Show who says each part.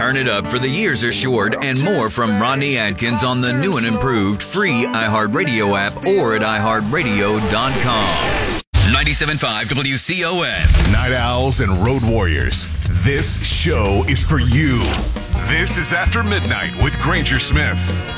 Speaker 1: Turn it up for the years are short and more from Rodney Atkins on the new and improved free iHeartRadio app or at iHeartRadio.com. 97.5 WCOS.
Speaker 2: Night Owls and Road Warriors. This show is for you. This is After Midnight with Granger Smith.